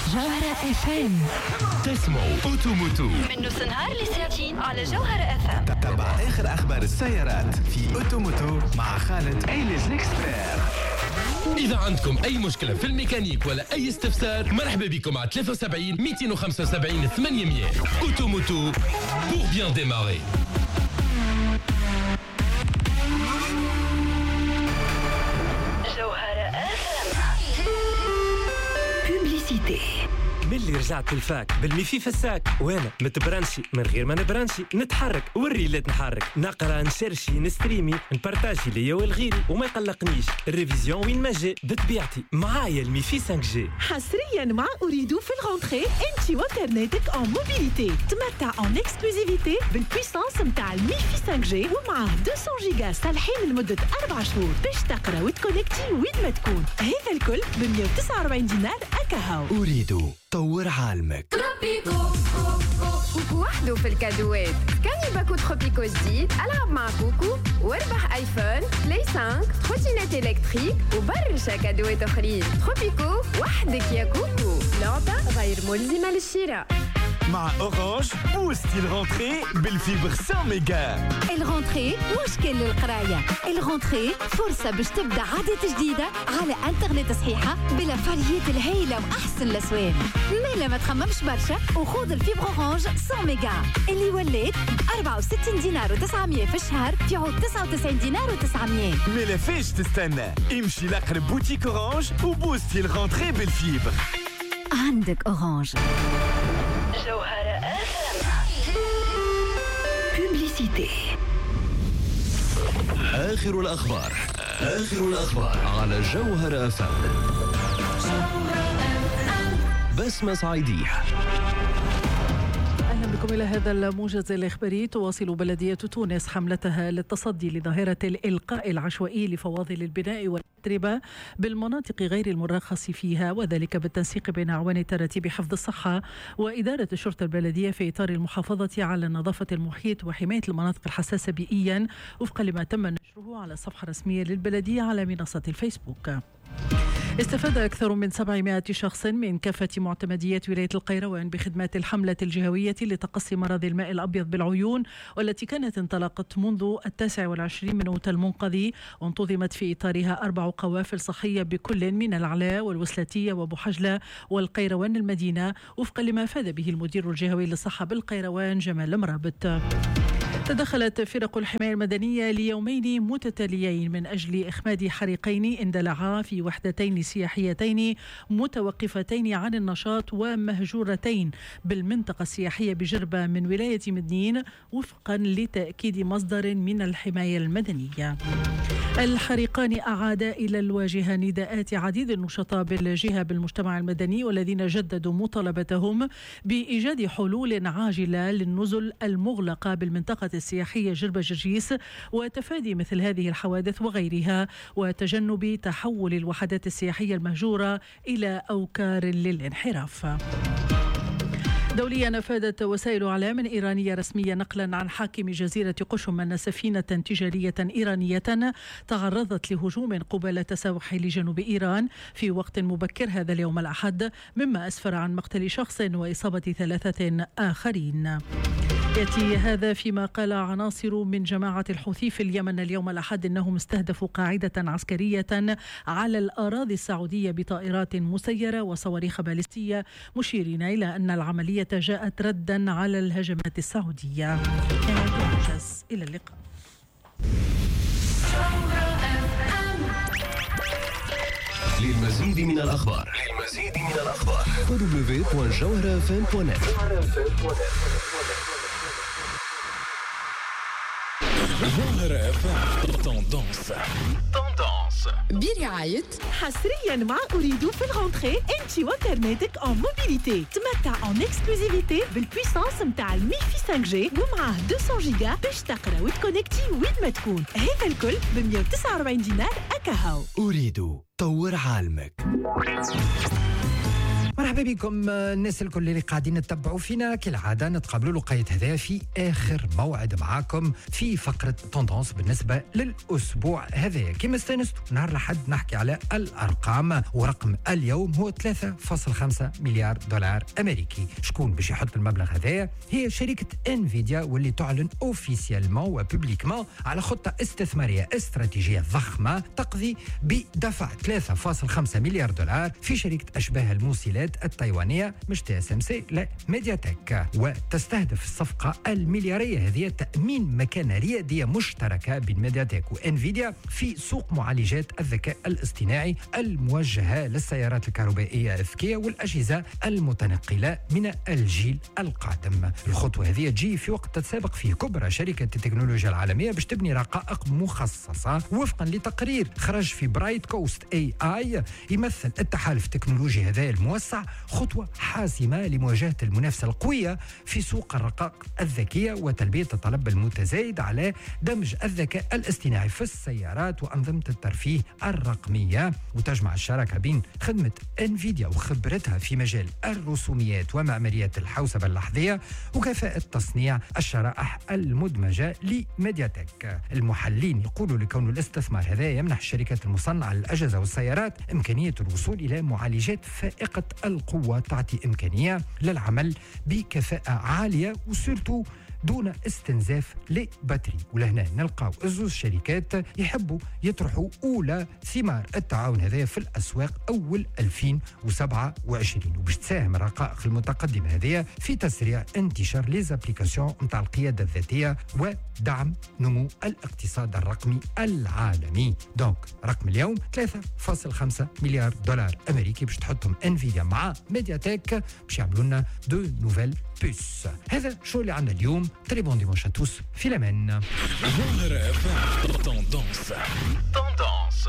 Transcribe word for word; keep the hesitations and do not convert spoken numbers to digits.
جوهرة اف ام. تسمعوا أوتوموتو من نص نهار لساعتين على جوهرة اف ام. تتبع آخر أخبار السيارات في أوتوموتو مع خالد إيليز ليكسبير. إذا عندكم أي مشكلة في الميكانيك ولا أي استفسار مرحبا بكم على ثلاثة وسبعين مئتين وخمسة وسبعين ثمانمئة. أوتوموتو pour bien démarrer. جوهرة اف ام. بوبليسيتي. ملي رجعت الفاك بالميفي في الساك وانا متبرنشي من غير ما نبرنشي نتحرك والريلات نحرك نقرا نشرشي نستريمي نبارتاجي ليا والغيري وما يقلقنيش الريفيزيون وين ما جاء بطبيعتي معايا الميفي خمسة جي. حصريا مع أريدو في الغونتري انتي وانترنتك اون موبيليتي تمتع اون اكسكلوزيفيتي بالبويسانس متاع الميفي خمسة جي ومعاه مئتين جيجا صالحين لمدة أربع شهور باش تقرا وتكونكتي وين ما تكون. هذا الكل ب مئة وتسعة وأربعين دينار أكاهو. أريدو طور عالمك. تروبيكو كوكو وحده في الكادوات. كان باكو تروبيكو جديد ألعب مع كوكو واربح ايفون بلاي خمسة تروتينات الكتريك وبرشا كادوات اخرين. تروبيكو وحدك يا كوكو. لعبة غير ملزمة للشراء. مع أورانج بوستي الغونتري بالفيبر مئة ميجا. الغونتري مش كل القراية، الغونتري فرصة باش تبدأ عادة جديدة على انترنت صحيحة بلا فعاليات الهائلة وأحسن الأسوان. مالا ما تخممش برشا وخوض الفيبر أورانج مئة ميجا اللي ولات أربعة وستين دينار وتسعمية في الشهر في عود تسعة وتسعين دينار وتسعمية. مالا فيش تستنى، امشي لأقرب بوتيك أورانج وبوستي الغونتري بالفيبر. عندك أورانج. جوهرة اف ام. بوبليسيتي. آخر الأخبار آخر الأخبار على جوهرة اف ام. بسمة صعيديح. أهلا بكم إلى هذا الموجز الإخباري. تواصل بلدية تونس حملتها للتصدي لظاهرة الإلقاء العشوائي لفواضل البناء والأتربة بالمناطق غير المرخص فيها، وذلك بالتنسيق بين أعوان تراتيب حفظ الصحة وإدارة الشرطة البلدية في إطار المحافظة على نظافة المحيط وحماية المناطق الحساسة بيئيا، وفقا لما تم نشره على الصفحة الرسمية للبلدية على منصة الفيسبوك. استفاد أكثر من سبعمائة شخص من كافة معتمديات ولاية القيروان بخدمات الحملة الجهوية لتقصي مرض الماء الأبيض بالعيون، والتي كانت انطلقت منذ التاسع والعشرين من أوت المنقذي، وانتظمت في إطارها أربع قوافل صحية بكل من العلاء والوسلاتية وبوحجلة والقيروان المدينة، وفقا لما أفاد به المدير الجهوي للصحة بالقيروان جمال مرابط. تدخلت فرق الحماية المدنية ليومين متتاليين من أجل إخماد حريقين اندلعا في وحدتين سياحيتين متوقفتين عن النشاط ومهجورتين بالمنطقة السياحية بجربة من ولاية مدنين، وفقا لتأكيد مصدر من الحماية المدنية. الحريقان أعادا إلى الواجهة نداءات عديد النشطاء بالجهة بالمجتمع المدني، والذين جددوا مطالبتهم بإيجاد حلول عاجلة للنزل المغلقة بالمنطقة السياحية جربة جرجيس وتفادي مثل هذه الحوادث وغيرها، وتجنب تحول الوحدات السياحية المهجورة إلى أوكار للانحراف. دوليا أفادت وسائل إعلام إيرانية رسمية نقلا عن حاكم جزيرة قشم أن سفينة تجارية إيرانية تعرضت لهجوم قبالة سواحل جنوب إيران في وقت مبكر هذا اليوم الأحد، مما أسفر عن مقتل شخص وإصابة ثلاثة آخرين. يأتي هذا فيما قال عناصر من جماعة الحوثي في اليمن اليوم الأحد أنهم استهدفوا قاعدة عسكرية على الأراضي السعودية بطائرات مسيرة وصواريخ باليستية، مشيرين إلى أن العملية جاءت ردا على الهجمات السعودية. إلى اللقاء. للمزيد من الأخبار للمزيد من الأخبار دبليو دبليو دبليو دوت جوهرة اف ام دوت نت. جوهرة اف ام. توندونس توندونس برعاية حصريا مع أريدو في الغونتري انتي وانترنتك اون موبيليتي تمتع اون اكسكلوزيفيتي بالبويسانس متاع الميفي خمسة جي ومعاه مئتين جيجا باش تقرا وتكونكتي وين ما تكون. هذا الكل ب مئة وتسعة وأربعين دينار أكاهو. أريدو طور عالمك. مرحبا بكم الناس الكل اللي قاعدين تتبعوا فينا كالعاده. نتقابلوا لقايه هذا في اخر موعد معاكم في فقره توندونس بالنسبه للاسبوع هذا. كما استانستوا نهار الاحد نحكي على الارقام، ورقم اليوم هو ثلاثة فاصلة خمسة مليار دولار امريكي. شكون باش يحط المبلغ هذا؟ هي شركه انفيديا، واللي تعلن اوفيسيالمون وبوبليكمون على خطه استثماريه استراتيجيه ضخمه تقضي بدفع ثلاثة فاصلة خمسة مليار دولار في شركه اشباه الموصلات التايوانيه مش تي اس ام سي لا ميدياتك، وتستهدف الصفقه الملياريه هذه تامين مكانه رياديه مشتركه بين ميدياتك وانفيديا في سوق معالجات الذكاء الاصطناعي الموجهه للسيارات الكهربائيه الذكيه والاجهزه المتنقله من الجيل القادم. الخطوه هذه تجي في وقت تتسابق فيه كبرى شركه التكنولوجيا العالميه باش تبني رقائق مخصصه وفقا لتقرير خرج في برايت كوست اي اي يمثل التحالف التكنولوجي هذا الموسع خطوه حاسمه لمواجهه المنافسه القويه في سوق الرقائق الذكيه وتلبيه الطلب المتزايد على دمج الذكاء الاصطناعي في السيارات وانظمه الترفيه الرقميه. وتجمع الشراكه بين خدمه انفيديا وخبرتها في مجال الرسوميات ومعماريات الحوسبه اللحظيه وكفاءه تصنيع الشرائح المدمجه لميدياتك. المحللين يقولوا لكون الاستثمار هذا يمنح الشركات المصنعه للاجهزه والسيارات امكانيه الوصول الى معالجات فائقه القوه تعطي امكانيه للعمل بكفاءه عاليه وسورتو دون استنزاف لباتري. ولهنا نلقاو الزوز شركات يحبوا يطرحوا أولى ثمار التعاون هذا في الأسواق أول ألفين وسبعة وعشرين، وباش تساهم الرقائق المتقدمة هذه في تسريع انتشار ليزابليكاسيون نتاع القيادة الذاتية ودعم نمو الاقتصاد الرقمي العالمي. دونك رقم اليوم ثلاثة فاصلة خمسة مليار دولار أمريكي باش تحطهم انفيديا مع ميدياتك باش يعملوا لنا دو نوفيل بوس. هذا شو اللي عندنا اليوم. Très bon dimanche à tous. Philamène. Tendance. Tendance.